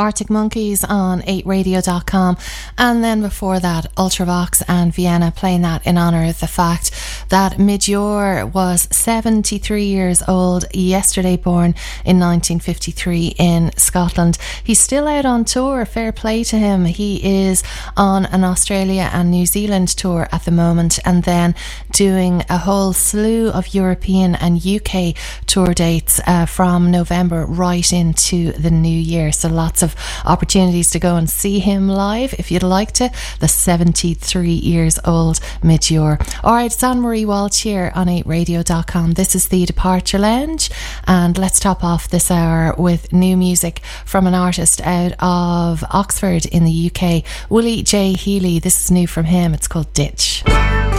Arctic Monkeys on 8radio.com, and then before that Ultravox and Vienna, playing that in honour of the fact that Midge Ure was 73 years old yesterday, born in 1953 in Scotland. He's still out on tour, fair play to him. He is on an Australia and New Zealand tour at the moment, and then doing a whole slew of European and UK tour dates from November right into the new year. So lots of opportunities to go and see him live if you'd like to. The 73 years old Midge Ure. Alright, it's Anne-Marie Walsh here on 8radio.com. This is the Departure Lounge, and let's top off this hour with new music from an artist out of Oxford in the UK, Willie J. Healy. This is new from him. It's called Ditch.